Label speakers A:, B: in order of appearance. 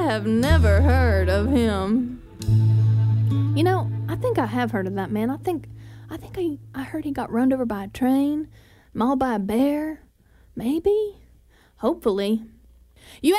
A: have never heard of him. You know, I think I have heard of that man. I heard he got run over by a train, mauled by a bear. Maybe? Hopefully. You